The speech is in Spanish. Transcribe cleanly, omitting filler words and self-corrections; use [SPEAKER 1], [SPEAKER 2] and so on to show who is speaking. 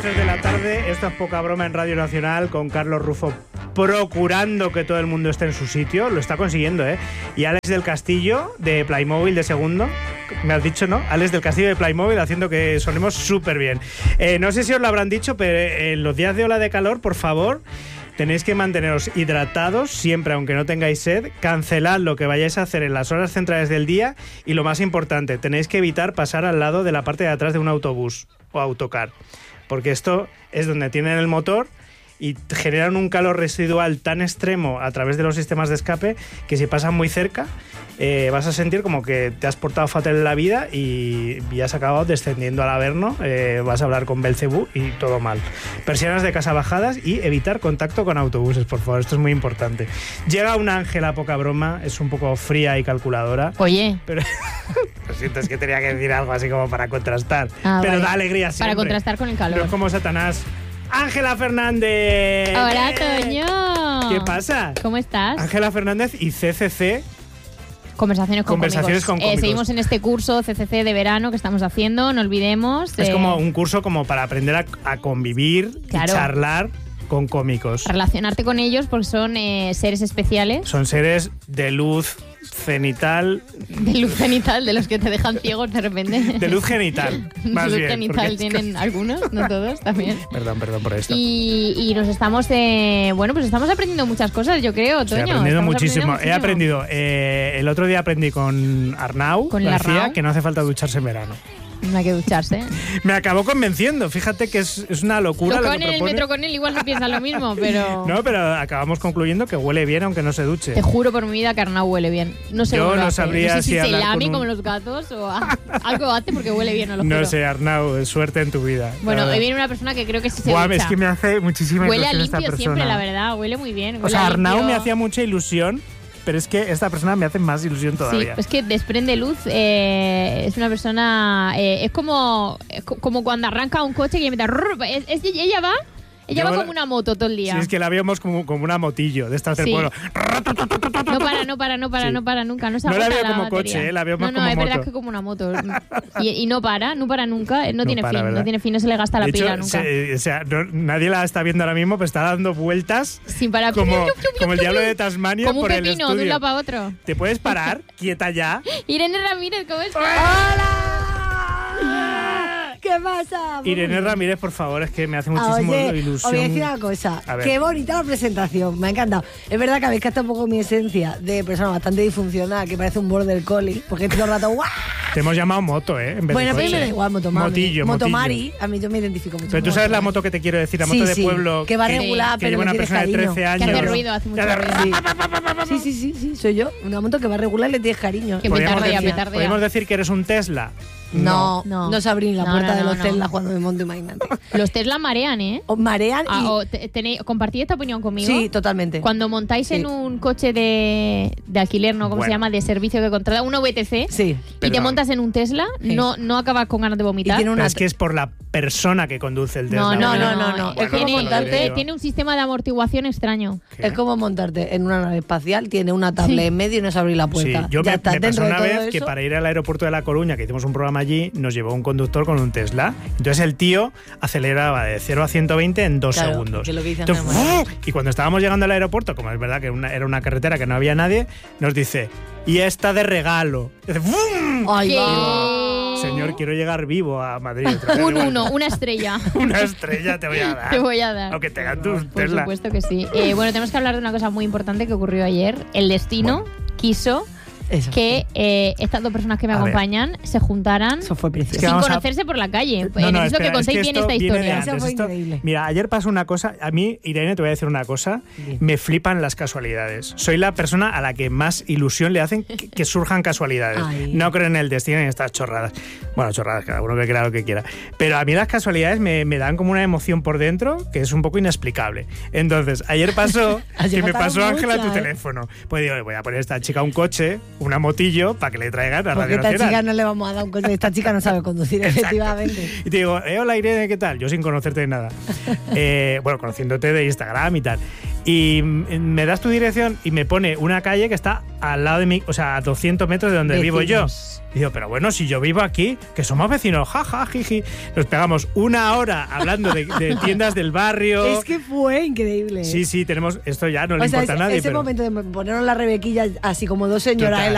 [SPEAKER 1] 3 de la tarde, esto es Poca Broma en Radio Nacional con Carlos Rufo procurando que todo el mundo esté en su sitio, lo está consiguiendo, ¿eh? Y Alex del Castillo de Playmobil de segundo, me has dicho, ¿no? Alex del Castillo de Playmobil haciendo que sonemos súper bien. No sé si os lo habrán dicho, pero en los días de ola de calor, por favor, tenéis que manteneros hidratados siempre, aunque no tengáis sed, cancelad lo que vayáis a hacer en las horas centrales del día y lo más importante, tenéis que evitar pasar al lado de la parte de atrás de un autobús o autocar, porque esto es donde tienen el motor y generan un calor residual tan extremo a través de los sistemas de escape que si pasan muy cerca vas a sentir como que te has portado fatal en la vida y has acabado descendiendo al Averno, vas a hablar con Belcebú y todo mal. Persianas de casa bajadas y evitar contacto con autobuses, por favor, esto es muy importante. Llega una Ángela Poca Broma, es un poco fría y calculadora.
[SPEAKER 2] Oye.
[SPEAKER 1] Pero lo siento, es que tenía que decir algo así como para contrastar. Pero vale, da alegría siempre.
[SPEAKER 2] Para contrastar con el calor.
[SPEAKER 1] No es como Satanás. Ángela Fernández.
[SPEAKER 2] Hola, Toño.
[SPEAKER 1] ¿Qué pasa?
[SPEAKER 2] ¿Cómo estás?
[SPEAKER 1] Ángela Fernández y CCC.
[SPEAKER 2] Conversaciones con cómicos. Seguimos en este curso CCC de verano que estamos haciendo, no olvidemos.
[SPEAKER 1] Es como un curso como para aprender a convivir, claro, y charlar con cómicos.
[SPEAKER 2] Relacionarte con ellos porque son seres especiales.
[SPEAKER 1] Son seres de luz cenital.
[SPEAKER 2] De luz genital, de los que te dejan ciegos de repente.
[SPEAKER 1] De luz genital, más
[SPEAKER 2] luz
[SPEAKER 1] bien.
[SPEAKER 2] Genital tienen algunos, no todos, también.
[SPEAKER 1] Perdón por esto.
[SPEAKER 2] Y nos estamos, pues estamos aprendiendo muchas cosas, yo creo, Toño.
[SPEAKER 1] Estoy aprendiendo muchísimo. He aprendido, el otro día aprendí con Arnau, García, que no hace falta ducharse en verano.
[SPEAKER 2] No hay que ducharse.
[SPEAKER 1] Me acabó convenciendo. Fíjate que es una locura.
[SPEAKER 2] Con el metro con él igual no piensa lo mismo, pero...
[SPEAKER 1] No, pero acabamos concluyendo que huele bien aunque no se duche.
[SPEAKER 2] Te juro por mi vida que Arnau huele bien. No sé.
[SPEAKER 1] Yo no sabría
[SPEAKER 2] no sé si se lame
[SPEAKER 1] con
[SPEAKER 2] como los gatos o algo hace porque huele bien, no lo juro.
[SPEAKER 1] No sé, Arnau, suerte en tu vida.
[SPEAKER 2] Bueno, hoy viene una persona que creo que sí se ducha.
[SPEAKER 1] Es que me hace muchísima
[SPEAKER 2] ilusión.
[SPEAKER 1] Huele a
[SPEAKER 2] limpio siempre, la verdad. Huele muy bien.
[SPEAKER 1] O sea, Arnau me hacía mucha ilusión, pero es que esta persona me hace más ilusión todavía.
[SPEAKER 2] Sí, es que desprende luz, es una persona... es como cuando arranca un coche que ella va como una moto todo el día.
[SPEAKER 1] Sí, es que la vemos como una motillo de estas del pueblo.
[SPEAKER 2] No para nunca. No
[SPEAKER 1] la veo como
[SPEAKER 2] batería.
[SPEAKER 1] coche, la veo más como moto.
[SPEAKER 2] No, es verdad que como una moto. Y no para nunca, no tiene fin, no se le gasta la pila nunca.
[SPEAKER 1] O sea, nadie la está viendo ahora mismo, pero está dando vueltas
[SPEAKER 2] sin parar.
[SPEAKER 1] Como el diablo de Tasmania por el estudio.
[SPEAKER 2] Como un pepino, de un lado para otro.
[SPEAKER 1] ¿Te puedes parar? Quieta ya.
[SPEAKER 2] Irene Ramírez, ¿cómo estás?
[SPEAKER 3] ¡Hola! ¿Qué pasa?
[SPEAKER 1] Irene Ramírez, por favor, es que me hace muchísimo ilusión.
[SPEAKER 3] Os voy a decir una cosa. Qué bonita la presentación, me ha encantado. Es verdad que habéis captado un poco mi esencia de persona bastante disfuncional, que parece un border collie, porque todo el rato ¡guau!
[SPEAKER 1] Te hemos llamado moto, ¿eh? En vez
[SPEAKER 3] bueno,
[SPEAKER 1] de
[SPEAKER 3] pero me da igual, motomami.
[SPEAKER 1] Motomari,
[SPEAKER 3] a mí yo me identifico mucho.
[SPEAKER 1] Pero tú sabes la moto que te quiero decir, la moto de pueblo.
[SPEAKER 3] Que va regular,
[SPEAKER 1] que
[SPEAKER 3] pero
[SPEAKER 1] lleva una persona de 13 años.
[SPEAKER 2] Que hace ruido, hace mucho ruido.
[SPEAKER 3] Sí, soy yo. Una moto que va regular y le tienes cariño.
[SPEAKER 2] Que petardea.
[SPEAKER 1] ¿Podemos decir que eres un Tesla?
[SPEAKER 3] No sabrí la puerta de los Tesla cuando me monto, imagínate.
[SPEAKER 2] Los Tesla marean, ¿eh?
[SPEAKER 3] Marean y...
[SPEAKER 2] ¿Compartís esta opinión conmigo?
[SPEAKER 3] Sí, totalmente.
[SPEAKER 2] Cuando montáis en un coche de alquiler, ¿no? ¿Cómo se llama? De servicio que contrata, una VTC.
[SPEAKER 3] Sí.
[SPEAKER 2] Y te montas en un Tesla, no acabas con ganas de vomitar.
[SPEAKER 1] Es que es por la persona que conduce el Tesla.
[SPEAKER 3] No.
[SPEAKER 2] Es como montarte, tiene un sistema de amortiguación extraño.
[SPEAKER 3] ¿Qué? Es como montarte en una nave espacial, tiene una tablet en medio y no se abrir la puerta.
[SPEAKER 1] Sí, yo me pasó una vez que para ir al aeropuerto de La Coruña, que hicimos un programa allí, nos llevó un conductor con un Tesla. Entonces el tío aceleraba de 0 a 120 en 2 segundos. Y cuando estábamos llegando al aeropuerto, como es verdad que era una carretera que no había nadie, nos dice, y esta de regalo. Y dice, ¡bum!
[SPEAKER 3] ¡Ay,
[SPEAKER 1] señor, quiero llegar vivo a Madrid.
[SPEAKER 2] Una estrella.
[SPEAKER 1] Una estrella te voy a dar.
[SPEAKER 2] Te voy a dar.
[SPEAKER 1] Aunque tengan tus
[SPEAKER 2] Por
[SPEAKER 1] Tesla.
[SPEAKER 2] supuesto que sí. Bueno, tenemos que hablar de una cosa muy importante que ocurrió ayer. El destino quiso que estas dos personas que me acompañan se juntaran
[SPEAKER 3] eso fue precioso.
[SPEAKER 2] sin conocerse por la calle. Necesito que contéis bien esta historia.
[SPEAKER 3] Eso fue increíble.
[SPEAKER 1] Mira, ayer pasó una cosa. A mí, Irene, te voy a decir una cosa. Me flipan las casualidades. Soy la persona a la que más ilusión le hacen que surjan casualidades.
[SPEAKER 3] Ay.
[SPEAKER 1] No creo en el destino ni en estas chorradas. Bueno, chorradas, cada uno que crea lo que quiera. Pero a mí las casualidades me dan como una emoción por dentro que es un poco inexplicable. Entonces, ayer pasó que me pasó Ángela tu teléfono. Pues digo, voy a poner a esta chica un coche, una motillo, para que le traigan a Radio Nacional.
[SPEAKER 3] Porque esta chica no le vamos a dar un coche. Esta chica no sabe conducir, efectivamente.
[SPEAKER 1] Y te digo, hola Irene, ¿qué tal? Yo sin conocerte de nada. Bueno, conociéndote de Instagram y tal. Y me das tu dirección y me pone una calle que está al lado de mí, o sea, a 200 metros de donde vivo yo. Y digo, pero bueno, si yo vivo aquí, que somos vecinos, jaja, jiji. Nos pegamos 1 hora hablando de tiendas del barrio.
[SPEAKER 3] Es que fue increíble.
[SPEAKER 1] Sí, tenemos, esto ya no le importa a nadie.
[SPEAKER 3] Ese momento de ponernos la Rebequilla así como dos señoras